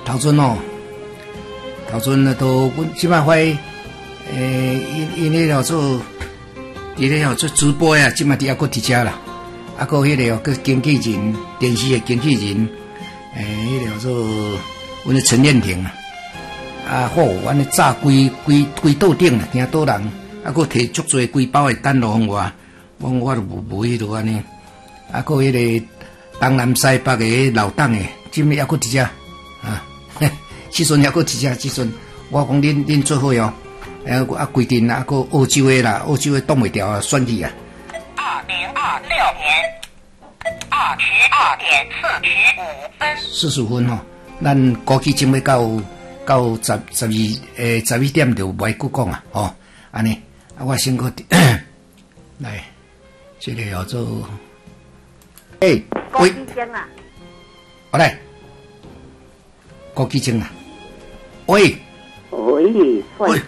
头阵哦，头阵啊，都阮即摆发，因迄了做，伫咧哦做直播啊，即摆伫还佫伫遮啦，啊佫迄个哦，佫经纪人，电视的经纪人，迄个做阮的陈燕婷啊，好，阮咧炸规桌顶啦，惊倒人，啊佫摕足侪规包的干路互我都无迄落安尼，啊佫迄个东南西北的老党的，即摆还佫伫遮啊，即阵还佫伫遮，即阵我讲恁做伙哦，啊规定啊佫澳洲的啦，澳洲的挡袂掉啊，选举啊。2026年22:45吼，咱估计准备到11点就袂搁讲啊，吼，安尼啊，我先个来，这个叫做郭基晶啊， 好来，郭基晶啊，喂， 喂，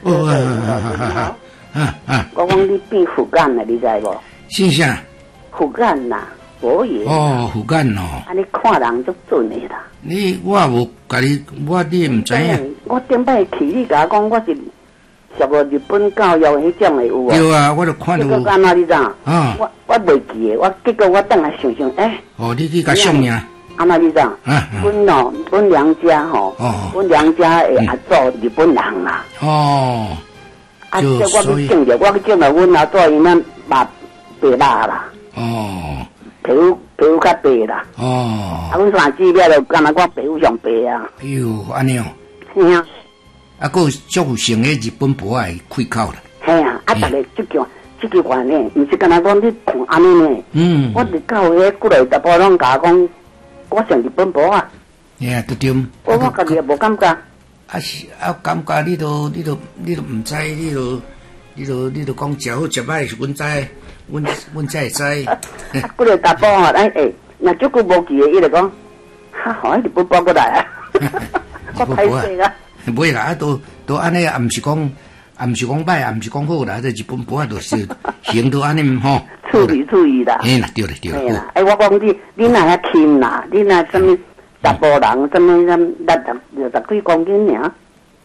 我讲你变副干了，你知无？ 姓啥？ 副干呐，我也。 哦，副干哦。 安尼看人足准的啦。 我无甲你，你唔知影。 我顶摆去你甲我讲，我是属日本教育迄种的有啊。 对啊，我就看到。 结果安那你知？ 啊。 我袂记的，结果我等来想想， 哦，你去甲相命。 安那你知？阮娘家吼，阮娘家的阿祖日本人啦。 哦。 啊，这我去种着，我去种着，阮阿祖因那白蜡啦。 哦。 皮肤较白啦。 哦。 啊，阮三姊妹就干那我皮肤上白啊。 哎呦，安尼哦。 嘿啊。 啊，佫足成个日本博爱开口啦。 嘿啊，啊，逐个即句话呢，毋是干那讲你看安尼呢。我伫教会过来逐部拢甲我讲，我上日本博啊。 嘿啊，对。 我家己也无感觉。 啊是啊，感觉你都毋知，你都讲食好食歹是阮知，阮才会知。 啊，过来逐部吼，若足久无记的，伊就讲，好，日本博过来啊。我歹势啊。 袂啦，啊都安尼，也毋是讲歹，也毋是讲好啦，这日本博啊，就是行都安尼吼。 处理啦。 嘿啦，对啦。 我讲你若遐轻啦，你若什么10甫人，什么60几公斤尔。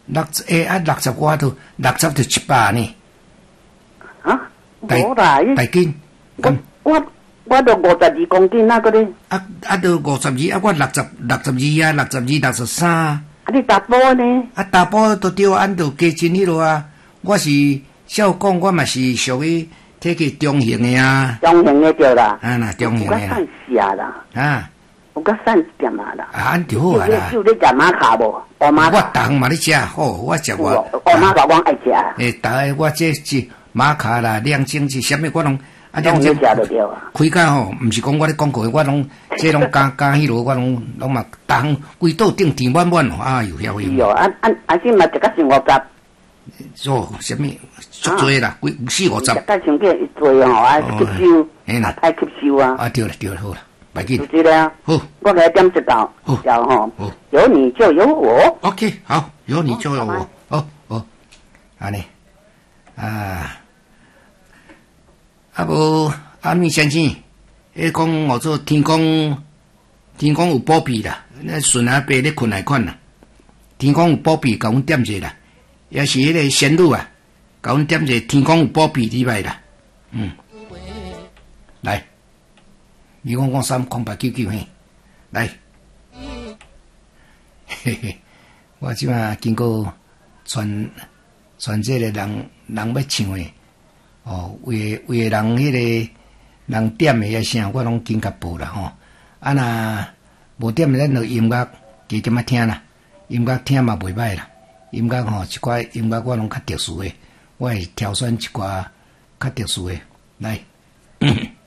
60我都60就700呢。 啊？无啦， 大斤。 我都52公斤那个咧。 都52，我62啊，62、63。啊， 你大波呢？ 啊，大波都对，按都加真迄落啊。我是少讲，我嘛是属于体格中型的啊。 中型的对啦。 啊，那中型的啦。 有较瘦些啦。 啊。 有较瘦一点啦。 啊，安就好啊啦。 就你食马卡无？乌马卡。 我逐项嘛咧食，好，我食我。 乌马卡我爱食。 逐个我这马卡啦、亮晶是啥物我拢。啊， 两种食就对啊。 开讲吼，毋是讲我咧广告，我拢这拢加迄落，我拢嘛，逐项规桌顶填满满哦，啊有效用。 有啊，先嘛食到40-50。 做啥物？足多啦，规40-50。 食到上个一做吼，啊吸收，爱吸收啊。 啊对了，好啦，袂紧。 就这啊。好，我来点一道，叫吼，有你就有我。 OK， 好，有你就有我。好，安尼啊。啊无阿咪先生，讲我做天公有保庇啦，那顺阿伯咧困来款啦，天公有保庇，甲阮点者啦，也是迄个仙女啊，甲阮点者天公有保庇礼拜啦，来，2053空899嘿，来，我即马经过传这个人要唱诶。哦，为人迄个人点的遐声，我拢紧甲报啦吼。啊，若无点的，咱就音乐加减啊听啦。音乐听嘛袂歹啦。音乐吼，一寡音乐我拢较特殊的，我会挑选一寡较特殊的来。